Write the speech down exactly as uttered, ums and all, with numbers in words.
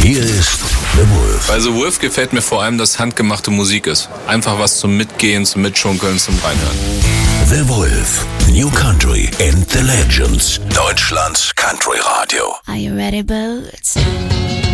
Hier ist The Wolf. Bei The Wolf gefällt mir vor allem, dass handgemachte Musik ist. Einfach was zum Mitgehen, zum Mitschunkeln, zum Reinhören. The Wolf. New Country and the Legends. Deutschlands Country Radio. Are you ready, Boots?